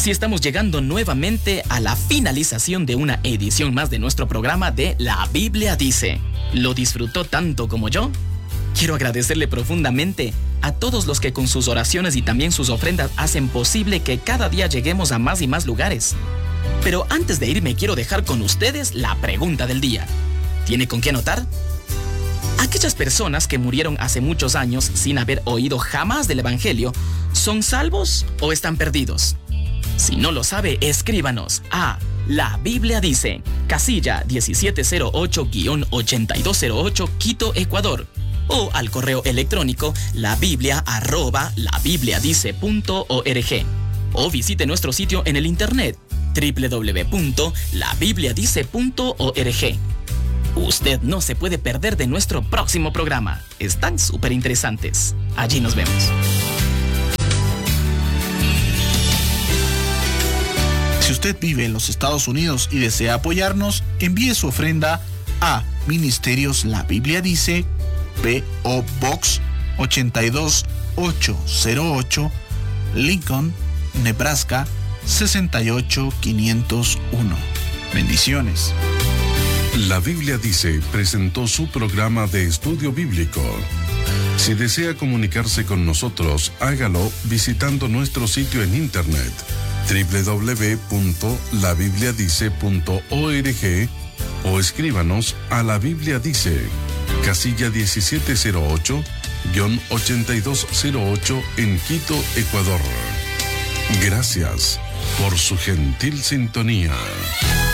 Así estamos llegando nuevamente a la finalización de una edición más de nuestro programa de La Biblia Dice. ¿Lo disfrutó tanto como yo? Quiero agradecerle profundamente a todos los que con sus oraciones y también sus ofrendas hacen posible que cada día lleguemos a más y más lugares. Pero antes de irme quiero dejar con ustedes la pregunta del día. ¿Tiene con qué anotar? Aquellas personas que murieron hace muchos años sin haber oído jamás del Evangelio, ¿son salvos o están perdidos? Si no lo sabe, escríbanos a La Biblia Dice, casilla 1708-8208, Quito, Ecuador, o al correo electrónico labiblia@labibliadice.org, o visite nuestro sitio en el internet www.labibliadice.org. Usted no se puede perder de nuestro próximo programa. Están súper interesantes. Allí nos vemos. Si usted vive en los Estados Unidos y desea apoyarnos, envíe su ofrenda a Ministerios La Biblia Dice, P.O. Box 82808, Lincoln, Nebraska 68501. Bendiciones. La Biblia Dice presentó su programa de estudio bíblico. Si desea comunicarse con nosotros, hágalo visitando nuestro sitio en internet www.labibliadice.org o escríbanos a La Biblia Dice, casilla 1708-8208 en Quito, Ecuador. Gracias por su gentil sintonía.